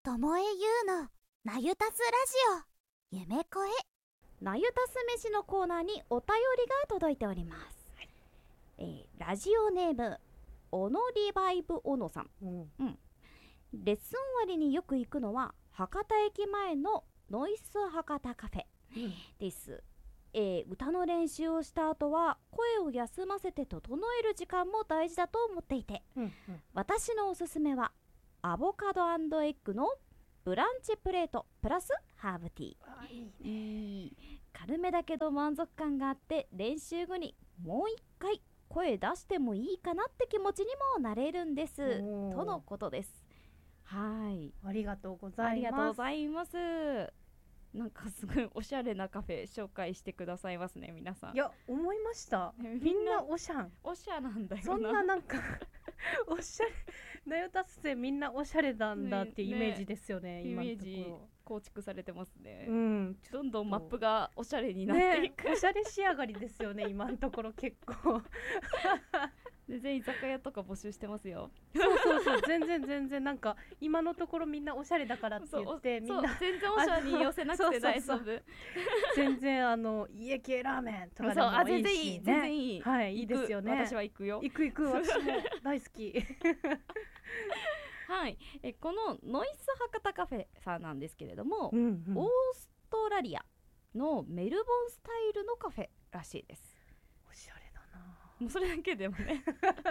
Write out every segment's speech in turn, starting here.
ともえゆうのなゆたすラジオ夢声。 なゆたす飯のコーナーにお便りが届いております、ラジオネームオノリバイブオノさん、レッスン割によく行くのは博多駅前のノイス博多カフェです、歌の練習をした後は声を休ませて整える時間も大事だと思っていて、私のおすすめはアボカド&エッグのブランチプレートプラスハーブティー。いい軽めだけど満足感があって、練習後にもう一回声出してもいいかなって気持ちにもなれるんですとのことです。はい、 ありがとうございます。 ありがとうございます。なんかすごいおしゃれなカフェ紹介してくださいますね、皆さん。 いや、思いました。みんなおしゃん。 おしゃなんだよな。 そんななんかおしゃれなよたすせみんなおしゃれなんだってイメージですよね。今のところイメージ構築されてますね。 どんどんマップがおしゃれになっていく、 おしゃれ仕上がりですよね今のところ結構全然居酒屋とか募集してますよ。 そう全然なんか今のところみんなおしゃれだからって言ってみんな全然おしゃれに寄せなくて大丈夫。 全然家系ラーメンとかでもいいし、ね、 全然いい、 はい、いいですよね。 私は行くよ。 行く私も大好きはい、このノイス博多カフェさんなんですけれども、オーストラリアのメルボンスタイルのカフェらしいです。 おしゃれだな。 もうそれだけでもね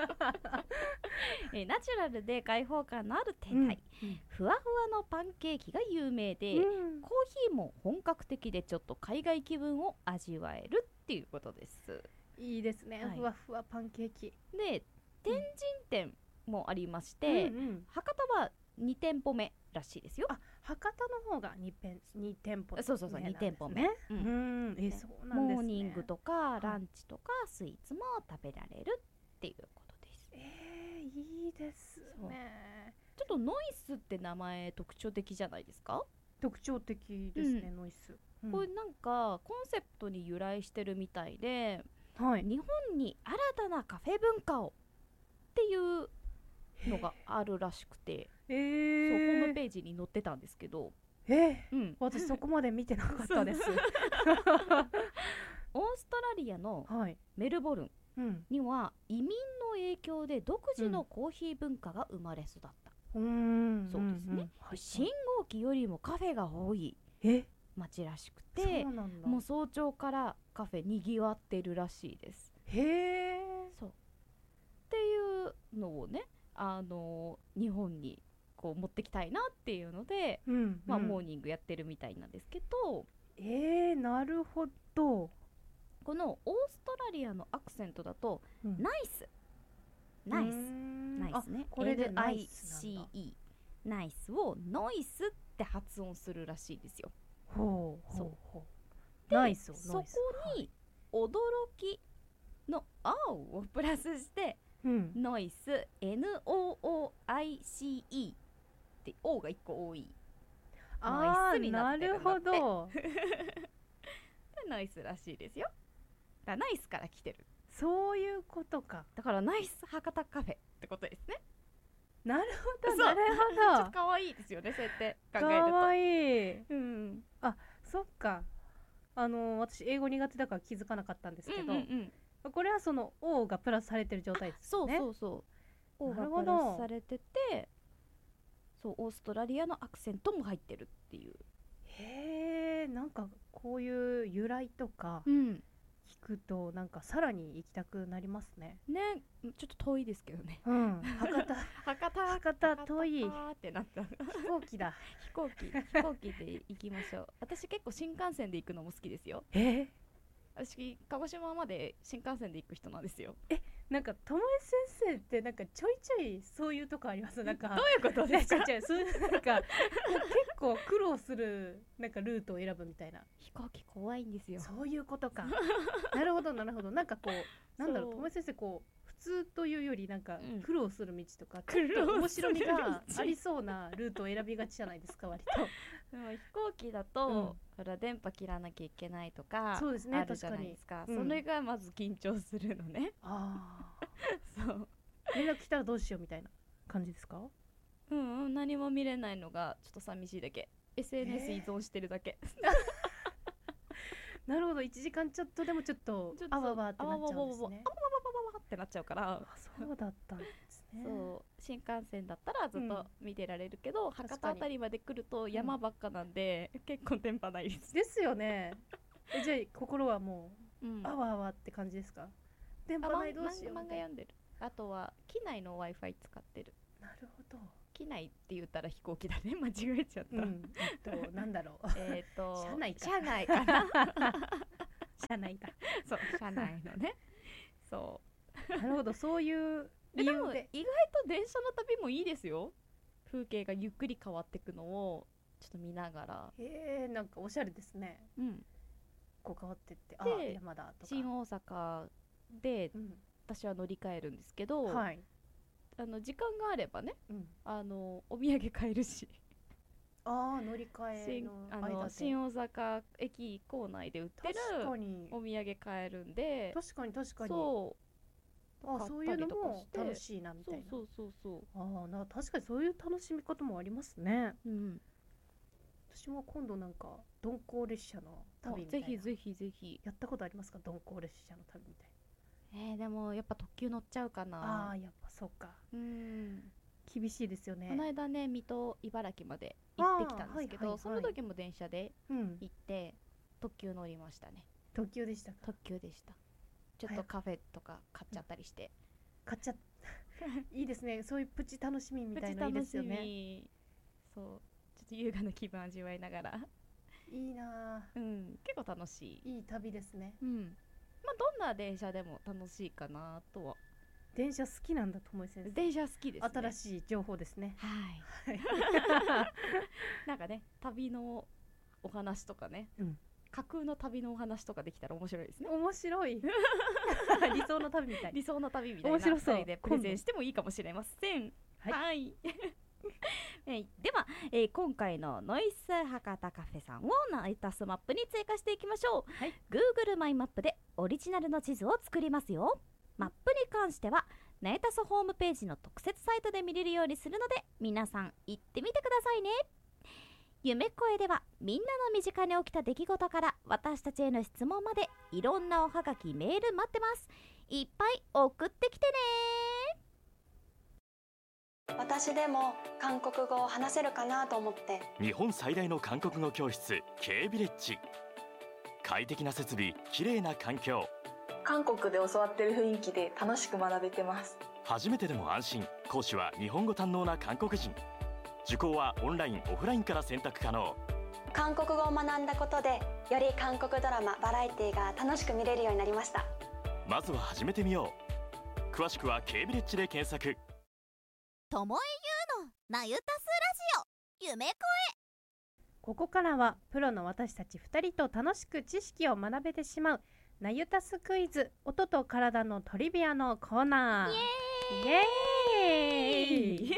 ナチュラルで開放感のある店内、ふわふわのパンケーキが有名で、コーヒーも本格的でちょっと海外気分を味わえるっていうことです。 いいですね、ふわふわパンケーキで、天神店もありまして、博多は2店舗目らしいですよ。 博多の方が2店舗、 そう2店舗目、 そうなんですね。 モーニングとかランチとかスイーツも食べられるっていうことです。 いいですね。 ちょっとノイスって名前特徴的じゃないですか？ 特徴的ですね、ノイス。 これなんかコンセプトに由来してるみたいで、日本に新たなカフェ文化をっていうのがあるらしくて、そうホームページに載ってたんですけど、 私そこまで見てなかったですオーストラリアのメルボルンには移民の影響で独自のコーヒー文化が生まれ育った、そうですね、信号機よりもカフェが多い街らしくて、もう早朝からカフェにぎわってるらしいです。そうっていうのをね、日本にこう持ってきたいなっていうので、モーニングやってるみたいなんですけど、 なるほど。 このオーストラリアのアクセントだと、ナイスね、 これでナイ LICE ナイスをノイスって発音するらしいですよ。 ナイスをそこに驚きの青をプラスして、ノイス NOOICE って O が1個多いノイスになってるんだって。 なるほどノイスらしいですよ。だからナイスから来てる。 そういうことか。 だからナイス博多カフェってことですね。 なるほどちょっと可愛いですよね、そうやって考えると。 可愛い。そっか。私英語苦手だから気づかなかったんですけど、これはその O がプラスされてる状態ですね。 そう O がプラスされてて、そうオーストラリアのアクセントも入ってるっていう。 なんかこういう由来とか聞くとなんかさらに行きたくなりますね。 ちょっと遠いですけどね。 博多遠いってなった。 飛行機だ。 飛行機で行きましょう。私結構新幹線で行くのも好きですよ。私鹿児島まで新幹線で行く人なんですよ。 なんかともえ先生ってなんかちょいちょいそういうとこあります。なんかどういうことですか？ そういうなんか結構苦労するなんかルートを選ぶみたいな。 飛行機怖いんですよ。 そういうことか。なるほどなんかこうなんだろう、ともえ先生こう普通というよりなんか苦労する道とか、ちょっと面白みがありそうなルートを選びがちじゃないですか割と。 飛行機だと、ほら電波切らなきゃいけないとかあるじゃないですか。それがまず緊張するのね。 そう連絡来たらどうしようみたいな感じですか？ なん何も見れないのがちょっと寂しいだけ。 SNS 依存してるだけ。 なるほど、1時間ちょっとでもちょっとあわわってなっちゃうんですね。 ってなっちゃうから。 そうだったんですね。 そう新幹線だったらずっと見てられるけど、博多あたりまで来ると山ばっかなんで、結構電波ないです。 ですよね。じゃあ心はもう、あわあわって感じですか？電波ないどうしようみたいな。 漫画読んでる。あとは機内の Wi-Fi 使ってる。 なるほど。 機内って言ったら飛行機だね。間違えちゃった。 なんだろう。車内か。 車内かな。 車内だ。 そう、車内のね。そう。 なるほど、そういう理由で。 意外と電車の旅もいいですよ。風景がゆっくり変わっていくのをちょっと見ながら。 なんかおしゃれですね。こう変わってって、 で山だとか。新大阪で、私は乗り換えるんですけど、時間があればね、お土産買えるし。 乗り換えの新大阪駅構内で売ってるお土産買えるんで。 確かにそういうのも楽しいなみたいな。確かにそういう楽しみ方もありますね。私も今度なんか鈍行列車の旅みたいな。 ぜひやったことありますか？鈍行列車の旅みたいな。 でもやっぱ特急乗っちゃうかな。 やっぱそうか。厳しいですよね。 この間ね、水戸茨城まで行ってきたんですけど、その時も電車で行って特急乗りましたね。 特急でしたか？ 特急でした。ちょっとカフェとか買っちゃったりして。 いいですね。そういうプチ楽しみみたいなのいいですよね。 そう、ちょっと優雅な気分味わいながら。 いいな。 結構楽しい。 いい旅ですね。 どんな電車でも楽しいかなとは。 電車好きなんだと思います。 電車好きですね。 新しい情報ですね。 なんかね、旅のお話とかね、架空の旅のお話とかできたら面白いですね。 面白い。理想の旅みたい。 理想の旅みたいな。 面白そう。 2人でプレゼンしてもいいかもしれません。はい。では、今回のノイス博多カフェさんをナイタスマップに追加していきましょう。Google マイマップでオリジナルの地図を作りますよ。マップに関してはナイタスホームページの特設サイトで見れるようにするので、皆さん行ってみてくださいね。夢声ではみんなの身近に起きた出来事から私たちへの質問まで、いろんなおはがきメール待ってます。いっぱい送ってきてね。私でも韓国語を話せるかなと思って。 日本最大の韓国語教室 K ビレッジ。快適な設備、綺麗な環境。 韓国で教わってる雰囲気で楽しく学べてます。 初めてでも安心。講師は日本語堪能な韓国人。受講はオンラインオフラインから選択可能。 韓国語を学んだことで、より韓国ドラマバラエティが楽しく見れるようになりました。 まずは始めてみよう。詳しくは K ビレッジで検索。 ともえゆうのなゆたすラジオ夢声。 ここからはプロの私たち2人と楽しく知識を学べてしまうなゆたすクイズ、音と体のトリビアのコーナー。イエーイ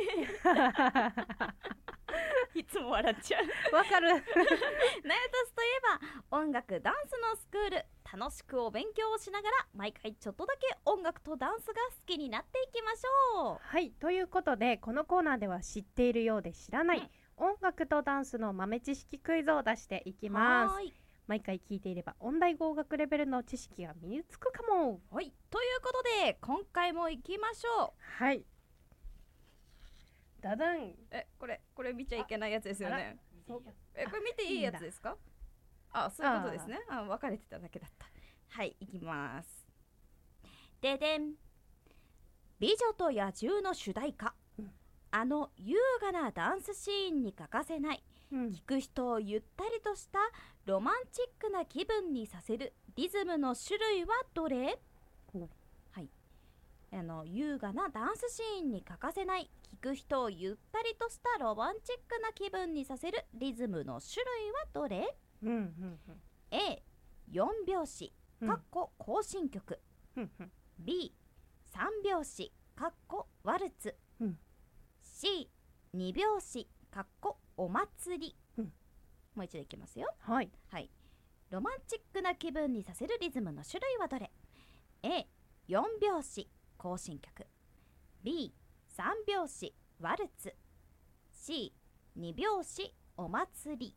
いつも笑っちゃう。 わかる。 ナユタスといえば音楽ダンスのスクール。楽しくお勉強をしながら毎回ちょっとだけ音楽とダンスが好きになっていきましょう。 はい、ということでこのコーナーでは知っているようで知らない、音楽とダンスの豆知識クイズを出していきます。毎回聞いていれば音大合格レベルの知識が身につくかも。 はい、ということで今回も行きましょう。 はい。ダダン。 これ見ちゃいけないやつですよね。これ見ていいやつですか？そういうことですね。分かれてただけだった。はい、行きます。ででん。美女と野獣の主題歌。あの優雅なダンスシーンに欠かせない、聴く人をゆったりとしたロマンチックな気分にさせるリズムの種類はどれ？はい、優雅なダンスシーンに欠かせない、聴く人をゆったりとしたロマンチックな気分にさせるリズムの種類はどれ？A、4拍子行進曲。B、3拍子ワルツ。C、2拍子お祭り。もう一度いきますよ。 はい、 ロマンチックな気分にさせるリズムの種類はどれ？ A、4拍子行進曲。 B、3拍子ワルツ。C、 C 2拍子お祭り。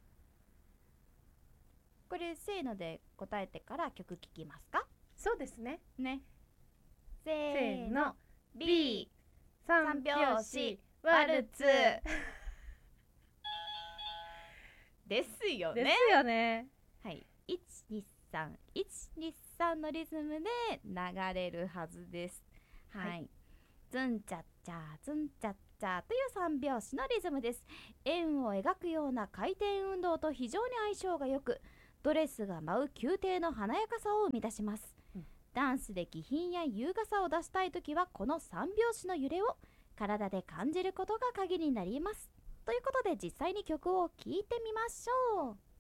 これせーので答えてから曲聴きますかそうですね。 ね。せせーのーの B 三拍子ワルツですよですね。 よね。 はい、123123のリズムで流れるはずです。はい、 はいズンチャッチャーズンチャッチャーという三拍子のリズムです。円を描くような回転運動と非常に相性がよく、ドレスが舞う宮廷の華やかさを生み出します。ダンスで気品や優雅さを出したいときはこの三拍子の揺れを体で感じることが鍵になります。ということで実際に曲を聴いてみましょう。